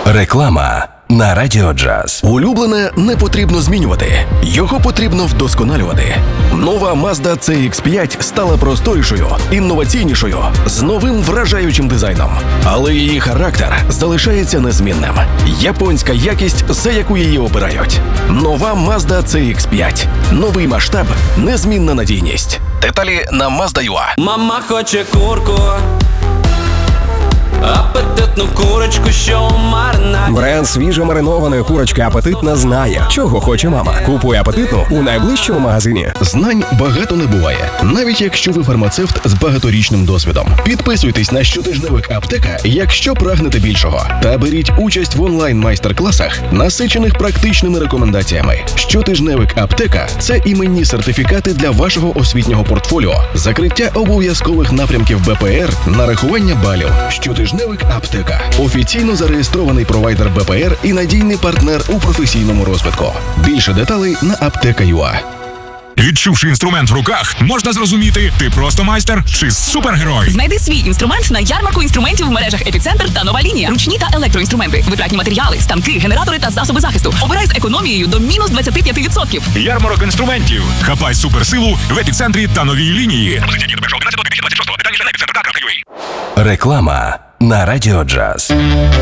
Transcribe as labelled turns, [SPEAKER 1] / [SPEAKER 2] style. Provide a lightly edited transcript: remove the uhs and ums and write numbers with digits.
[SPEAKER 1] Реклама на Радіо Джаз.
[SPEAKER 2] Улюблене не потрібно змінювати. Його потрібно вдосконалювати. Нова Mazda CX-5 стала просторішою, інноваційнішою, з новим вражаючим дизайном. Але її характер залишається незмінним. Японська якість, за яку її обирають. Нова Mazda CX-5. Новий масштаб, незмінна надійність. Деталі на Mazda.ua.
[SPEAKER 3] Мама хоче курку, апетитну курочку, що у маринаді.
[SPEAKER 4] Бренд свіжо маринованої курочки «Апетитна» знає, чого хоче мама. Купуй «Апетитну» у найближчому магазині.
[SPEAKER 2] Знань багато не буває, навіть якщо ви фармацевт з багаторічним досвідом. Підписуйтесь на щотижневик «Аптека», якщо прагнете більшого. Та беріть участь в онлайн-майстер-класах, насичених практичними рекомендаціями. Щотижневик «Аптека» – це іменні сертифікати для вашого освітнього портфоліо, закриття обов'язкових напрямків БПР, нарахування балів. Щотижневик «Аптека» – офіційно зареєстрований провайдер БПР і надійний партнер у професійному розвитку. Більше деталей на apteka.ua.
[SPEAKER 5] Відчувши інструмент в руках, можна зрозуміти, ти просто майстер чи супергерой.
[SPEAKER 6] Знайди свій інструмент на ярмарку інструментів в мережах «Епіцентр» та «Нова лінія». Ручні та електроінструменти, витратні матеріали, станки, генератори та засоби захисту. Обирай з економією до мінус 25%.
[SPEAKER 5] Ярмарок інструментів. Хапай суперсилу в епіцентрі та новій лінії.
[SPEAKER 1] Реклама на Радіо Джаз.